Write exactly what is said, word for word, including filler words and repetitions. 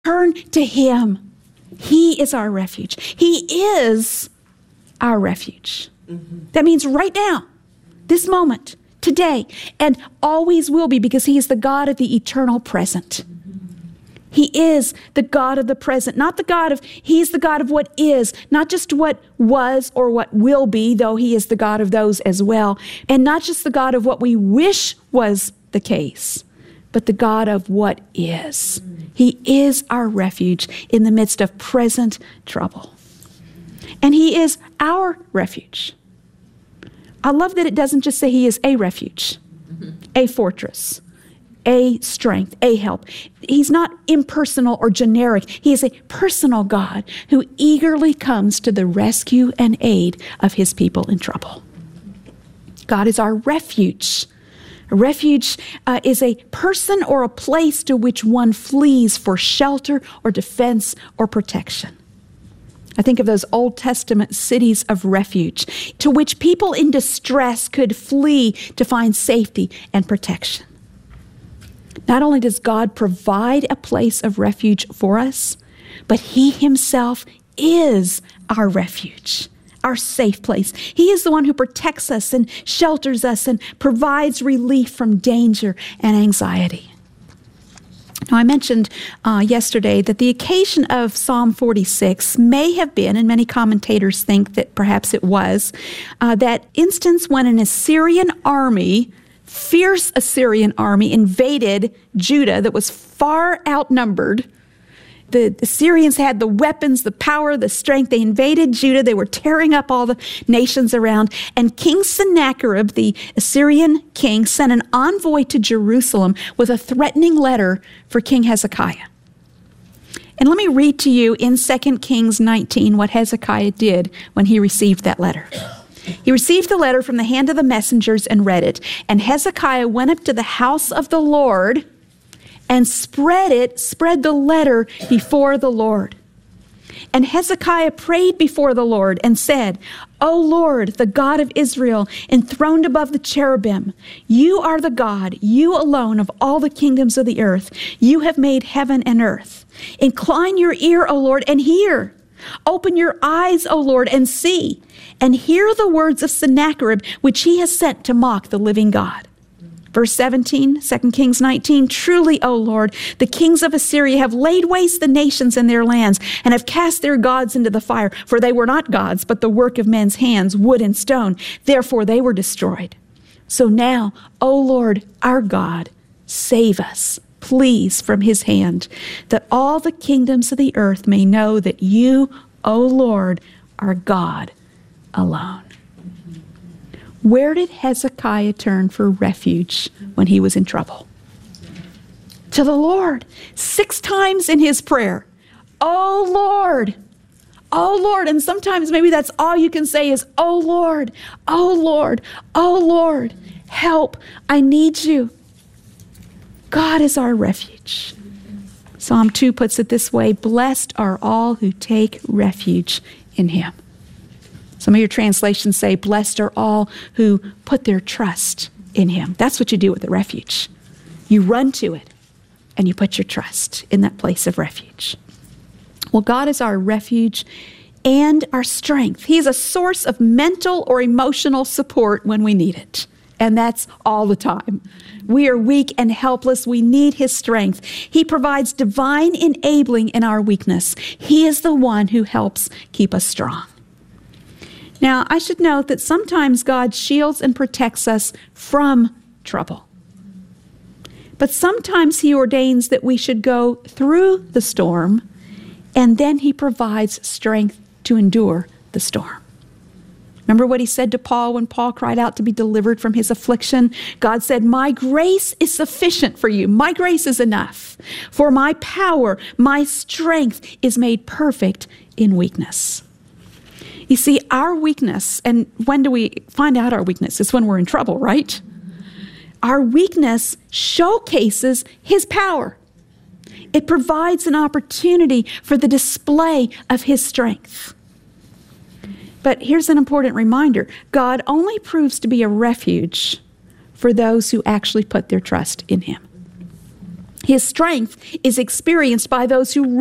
Turn to him. He is our refuge. He is our refuge. Mm-hmm. That means right now, this moment, today, and always will be, because he is the God of the eternal present. He is the God of the present, not the God of, he is the God of what is, not just what was or what will be, though he is the God of those as well, and not just the God of what we wish was the case, but the God of what is. He is our refuge in the midst of present trouble. And he is our refuge. I love that it doesn't just say he is a refuge, a fortress, a strength, a help. He's not impersonal or generic. He is a personal God who eagerly comes to the rescue and aid of his people in trouble. God is our refuge. A refuge uh, is a person or a place to which one flees for shelter or defense or protection. I think of those Old Testament cities of refuge to which people in distress could flee to find safety and protection. Not only does God provide a place of refuge for us, but he himself is our refuge, our safe place. He is the one who protects us and shelters us and provides relief from danger and anxiety. Now, I mentioned uh, yesterday that the occasion of Psalm forty-six may have been, and many commentators think that perhaps it was, uh, that instance when an Assyrian army, fierce Assyrian army, invaded Judah that was far outnumbered. The Assyrians had the weapons, the power, the strength. They invaded Judah. They were tearing up all the nations around. And King Sennacherib, the Assyrian king, sent an envoy to Jerusalem with a threatening letter for King Hezekiah. And let me read to you in Second Kings nineteen what Hezekiah did when he received that letter. He received the letter from the hand of the messengers and read it. And Hezekiah went up to the house of the Lord and spread it, spread the letter before the Lord. And Hezekiah prayed before the Lord and said, O Lord, the God of Israel, enthroned above the cherubim, you are the God, you alone of all the kingdoms of the earth. You have made heaven and earth. Incline your ear, O Lord, and hear. Open your eyes, O Lord, and see, and hear the words of Sennacherib, which he has sent to mock the living God. Verse seventeen, Second Kings nineteen, truly, O Lord, the kings of Assyria have laid waste the nations and their lands, and have cast their gods into the fire, for they were not gods, but the work of men's hands, wood and stone. Therefore they were destroyed. So now, O Lord, our God, save us, please, from his hand, that all the kingdoms of the earth may know that you, O Lord, are God alone. Where did Hezekiah turn for refuge when he was in trouble? To the Lord. Six times in his prayer. Oh Lord. Oh Lord. And sometimes maybe that's all you can say is, oh Lord. Oh Lord. Oh Lord. Help. I need you. God is our refuge. Psalm two puts it this way, blessed are all who take refuge in him. Some of your translations say, blessed are all who put their trust in him. That's what you do with the refuge. You run to it and you put your trust in that place of refuge. Well, God is our refuge and our strength. He is a source of mental or emotional support when we need it. And that's all the time. We are weak and helpless. We need his strength. He provides divine enabling in our weakness. He is the one who helps keep us strong. Now, I should note that sometimes God shields and protects us from trouble. But sometimes he ordains that we should go through the storm, and then he provides strength to endure the storm. Remember what he said to Paul when Paul cried out to be delivered from his affliction? God said, my grace is sufficient for you. My grace is enough. For my power, my strength is made perfect in weakness. You see, our weakness, and when do we find out our weakness? It's when we're in trouble, right? Our weakness showcases his power. It provides an opportunity for the display of his strength. But here's an important reminder. God only proves to be a refuge for those who actually put their trust in him. His strength is experienced by those who